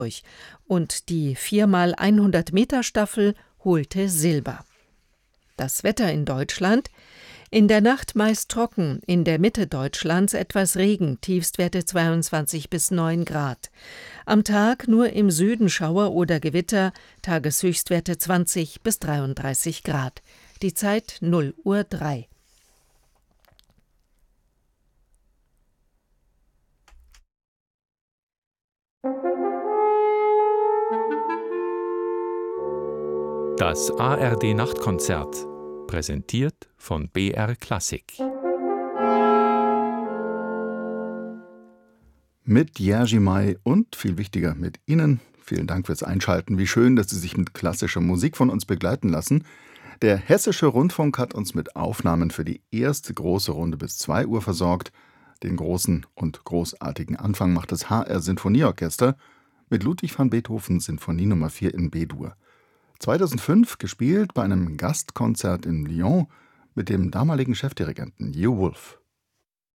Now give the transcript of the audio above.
und die 4x100-Meter-Staffel holte Silber. Das Wetter in Deutschland: in der Nacht meist trocken, in der Mitte Deutschlands etwas Regen, Tiefstwerte 22 bis 9 Grad. Am Tag nur im Süden Schauer oder Gewitter, Tageshöchstwerte 20 bis 33 Grad. Die Zeit 0:03 Uhr. Das ARD-Nachtkonzert, präsentiert von BR Klassik. Mit Jerzy May und, viel wichtiger, mit Ihnen. Vielen Dank fürs Einschalten. Wie schön, dass Sie sich mit klassischer Musik von uns begleiten lassen. Der Hessische Rundfunk hat uns mit Aufnahmen für die erste große Runde bis 2 Uhr versorgt. Den großen und großartigen Anfang macht das HR Sinfonieorchester mit Ludwig van Beethoven Sinfonie Nummer 4 in B-Dur. 2005 gespielt bei einem Gastkonzert in Lyon mit dem damaligen Chefdirigenten Hugh Wolf.